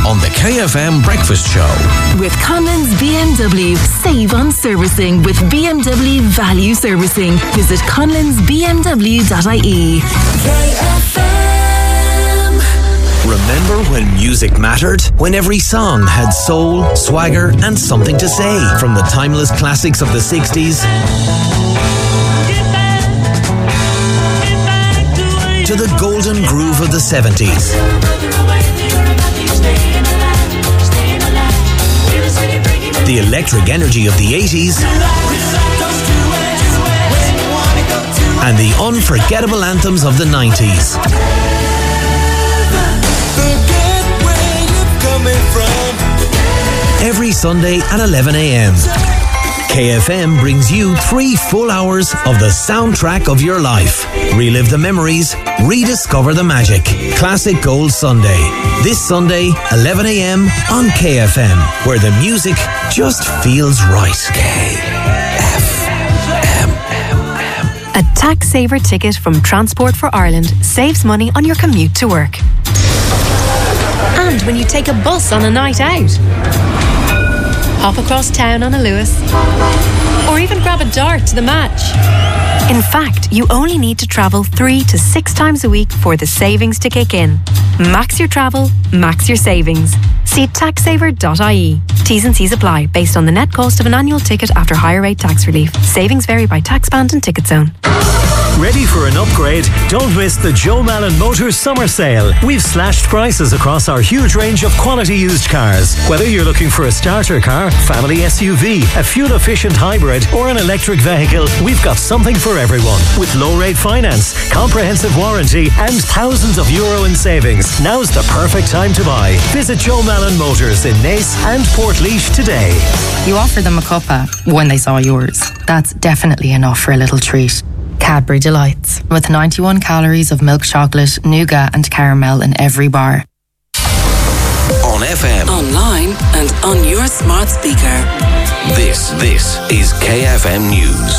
on the KFM Breakfast Show. With Conlon's BMW. Save on servicing with BMW Value Servicing. Visit conlonsbmw.ie. KFM. Remember when music mattered? When every song had soul, swagger, and something to say? From the timeless classics of the 60s to the golden groove of the 70s. The electric energy of the 80s. And the unforgettable anthems of the 90s. Every Sunday at 11 a.m. KFM brings you 3 full hours of the soundtrack of your life. Relive the memories, rediscover the magic. Classic Gold Sunday. This Sunday, 11 a.m. on KFM, where the music just feels right. KFM. A tax saver ticket from Transport for Ireland saves money on your commute to work. And when you take a bus on a night out. Hop across town on a Lewis. Or even grab a dart to the match. In fact, you only need to travel 3 to 6 times a week for the savings to kick in. Max your travel, max your savings. See taxsaver.ie. T's and C's apply based on the net cost of an annual ticket after higher rate tax relief. Savings vary by tax band and ticket zone. Ready for an upgrade? Don't miss the Joe Mallon Motors Summer Sale. We've slashed prices across our huge range of quality used cars. Whether you're looking for a starter car, family SUV, a fuel-efficient hybrid or an electric vehicle, we've got something for everyone. With low-rate finance, comprehensive warranty and thousands of euro in savings. Now's the perfect time to buy. Visit Joe Mallon Motors in Naas and Portlaoise today. You offered them a cuppa when they saw yours. That's definitely enough for a little treat. Cadbury Delights, with 91 calories of milk chocolate, nougat and caramel in every bar. On FM, online and on your smart speaker. This is KFM News.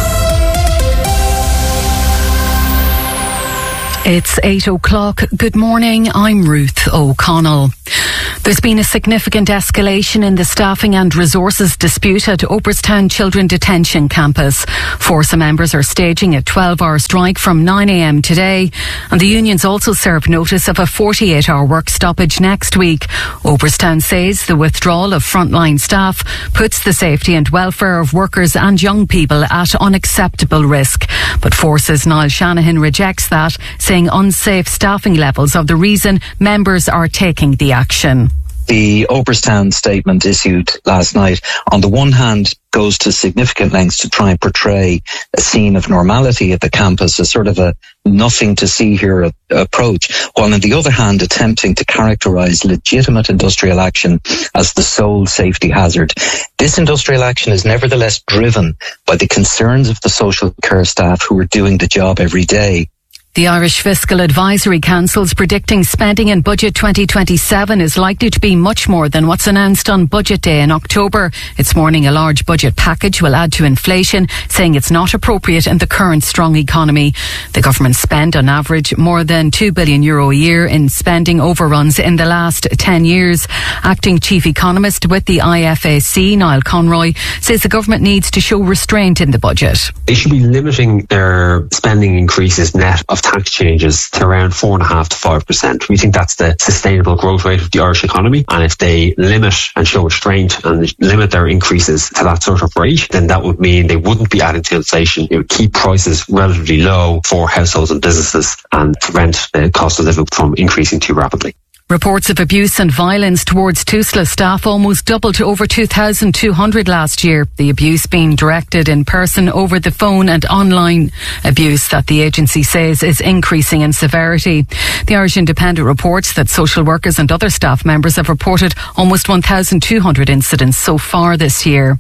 It's 8 o'clock. Good morning. I'm Ruth O'Connell. There's been a significant escalation in the staffing and resources dispute at Oberstown Children Detention Campus. Force members are staging a 12-hour strike from 9 a.m. today, and the unions also served notice of a 48-hour work stoppage next week. Oberstown says the withdrawal of frontline staff puts the safety and welfare of workers and young people at unacceptable risk. But Force's Niall Shanahan rejects that, saying unsafe staffing levels are the reason members are taking the action. The Oberstown statement issued last night, on the one hand, goes to significant lengths to try and portray a scene of normality at the campus, a sort of a nothing to see here approach, while on the other hand attempting to characterise legitimate industrial action as the sole safety hazard. This industrial action is nevertheless driven by the concerns of the social care staff who are doing the job every day. The Irish Fiscal Advisory Council's predicting spending in Budget 2027 is likely to be much more than what's announced on Budget Day in October. It's warning a large budget package will add to inflation, saying it's not appropriate in the current strong economy. The government spent on average more than €2 billion a year in spending overruns in the last 10 years. Acting Chief Economist with the IFAC, Niall Conroy, says the government needs to show restraint in the budget. They should be limiting their spending increases net of tax changes to around 4.5% to 5%. We think that's the sustainable growth rate of the Irish economy. And if they limit and show restraint and limit their increases to that sort of rate, then that would mean they wouldn't be adding to inflation. It would keep prices relatively low for households and businesses and prevent the cost of living from increasing too rapidly. Reports of abuse and violence towards TUSLA staff almost doubled to over 2,200 last year. The abuse being directed in person, over the phone and online abuse that the agency says is increasing in severity. The Irish Independent reports that social workers and other staff members have reported almost 1,200 incidents so far this year.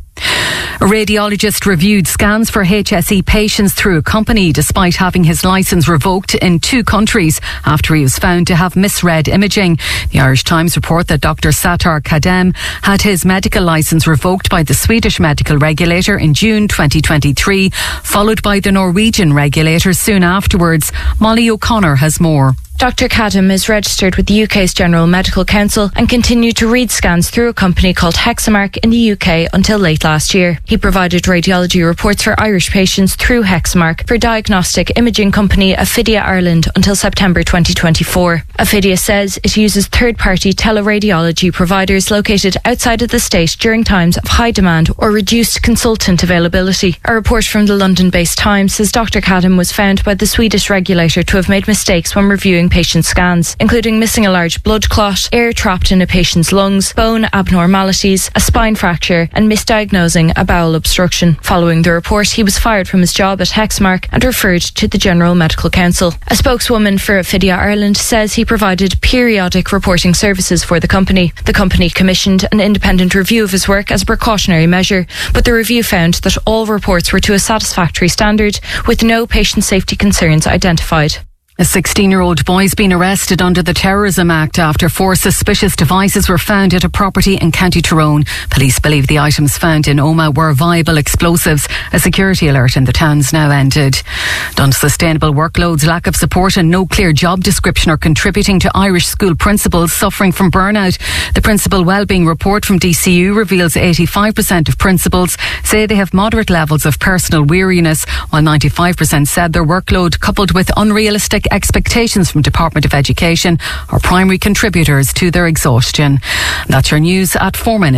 A radiologist reviewed scans for HSE patients through a company despite having his licence revoked in 2 countries after he was found to have misread imaging. The Irish Times report that Dr. Sattar Kadem had his medical licence revoked by the Swedish medical regulator in June 2023, followed by the Norwegian regulator soon afterwards. Molly O'Connor has more. Dr. Cadham is registered with the UK's General Medical Council and continued to read scans through a company called Hexamark in the UK until late last year. He provided radiology reports for Irish patients through Hexamark for diagnostic imaging company Ophidia Ireland until September 2024. Ophidia says it uses third-party teleradiology providers located outside of the state during times of high demand or reduced consultant availability. A report from the London-based Times says Dr. Cadham was found by the Swedish regulator to have made mistakes when reviewing patient scans, including missing a large blood clot, air trapped in a patient's lungs, bone abnormalities, a spine fracture, and misdiagnosing a bowel obstruction. Following the report, he was fired from his job at Hexamark and referred to the General Medical Council. A spokeswoman for Ophidia Ireland says he provided periodic reporting services for the company. The company commissioned an independent review of his work as a precautionary measure, but the review found that all reports were to a satisfactory standard, with no patient safety concerns identified. A 16-year-old boy has been arrested under the Terrorism Act after 4 suspicious devices were found at a property in County Tyrone. Police believe the items found in Omagh were viable explosives. A security alert in the town's now ended. Unsustainable workloads, lack of support and no clear job description are contributing to Irish school principals suffering from burnout. The Principal Wellbeing Report from DCU reveals 85% of principals say they have moderate levels of personal weariness, while 95% said their workload, coupled with unrealistic expectations from Department of Education, are primary contributors to their exhaustion. That's your news at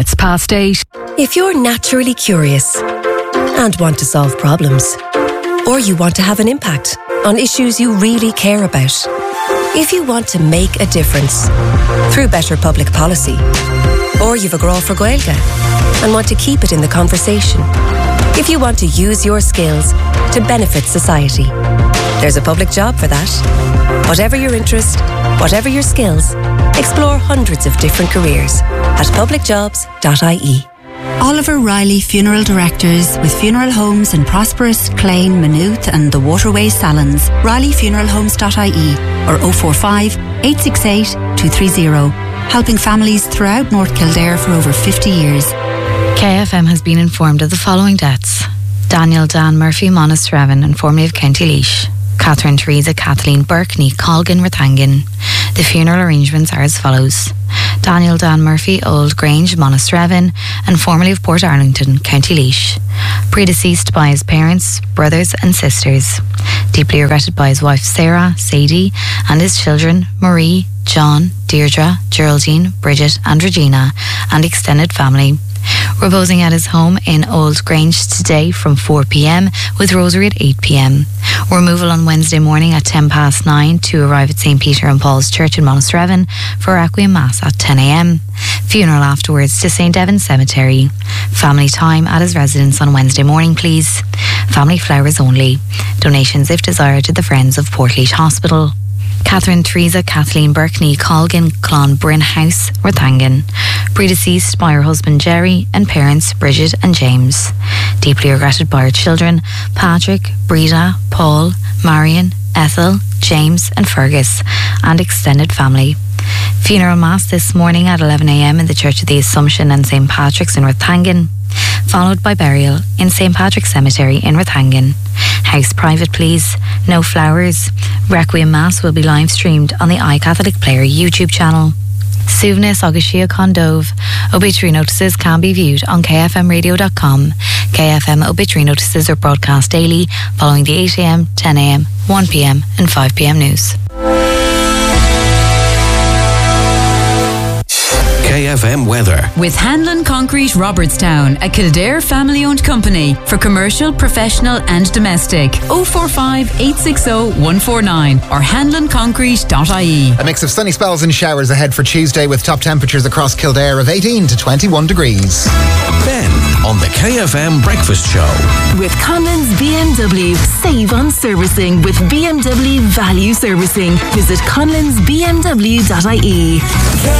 8:04. If you're naturally curious and want to solve problems, or you want to have an impact on issues you really care about, if you want to make a difference through better public policy, or you've a grá for Gaeilge and want to keep it in the conversation, if you want to use your skills to benefit society, there's a public job for that. Whatever your interest, whatever your skills, explore hundreds of different careers at publicjobs.ie. Oliver Riley Funeral Directors, with funeral homes in prosperous Clane, Maynooth and the Waterways Salons. RileyFuneralHomes.ie or 045 868 230. Helping families throughout North Kildare for over 50 years. KFM has been informed of the following deaths: Daniel Dan Murphy, Monasterevin and formerly of County Laois; Catherine Teresa Kathleen Burke, ní Colgan, Rathangan. The funeral arrangements are as follows: Daniel Dan Murphy, Old Grange, Monasterevin and formerly of Port Arlington, County Laois. Predeceased by his parents, brothers and sisters. Deeply regretted by his wife Sarah, Sadie and his children Marie, John, Deirdre, Geraldine, Bridget and Regina, and extended family. Reposing at his home in Old Grange today from 4 p.m, with Rosary at 8 p.m. Removal on Wednesday morning at 9:10 to arrive at St. Peter and Paul's Church in Monasterevin for Requiem Mass at 10 a.m. Funeral afterwards to St. Evan's Cemetery. Family time at his residence on Wednesday morning, please. Family flowers only. Donations if desired to the Friends of Portlaoise Hospital. Catherine Teresa Kathleen Burke, ní Colgan, Clonbryn House, Rathangan. Predeceased by her husband Jerry and parents Bridget and James. Deeply regretted by her children Patrick, Breda, Paul, Marion, Ethel, James and Fergus, and extended family. Funeral Mass this morning at 11 a.m. in the Church of the Assumption and St. Patrick's in Rathangan, followed by burial in St. Patrick's Cemetery in Rathangan. House private, please. No flowers. Requiem Mass will be live streamed on the iCatholic Player YouTube channel. Suivnes Augustia Condove. Obituary notices can be viewed on kfmradio.com. KFM obituary notices are broadcast daily following the 8 a.m, 10 a.m, 1 p.m and 5 p.m news. KFM weather. With Hanlon Concrete Robertstown, a Kildare family-owned company for commercial, professional and domestic. 045 860 149 or hanlonconcrete.ie. A mix of sunny spells and showers ahead for Tuesday, with top temperatures across Kildare of 18 to 21 degrees. Then on the KFM Breakfast Show. With Conlon's BMW. Save on servicing with BMW Value Servicing. Visit conlonsbmw.ie.